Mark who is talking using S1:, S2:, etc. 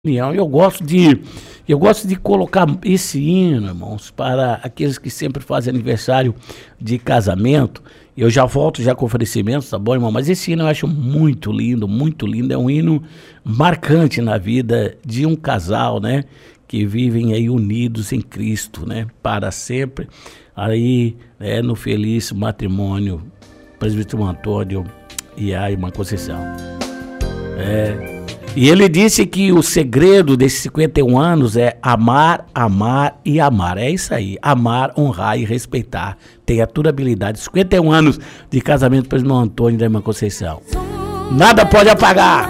S1: Eu gosto de colocar esse hino, irmãos, para aqueles que sempre fazem aniversário de casamento. Eu já volto já com oferecimentos, tá bom, irmão? Mas esse hino eu acho muito lindo, muito lindo. É um hino marcante na vida de um casal, né? Que vivem aí unidos em Cristo, né? Para sempre. Aí, no feliz matrimônio, presbítero Antônio e a irmã Conceição. E ele disse que o segredo desses 51 anos é amar, amar e amar. É isso aí. Amar, honrar e respeitar. Tem a durabilidade. 51 anos de casamento para o irmão Antônio e da irmã Conceição. Nada pode apagar.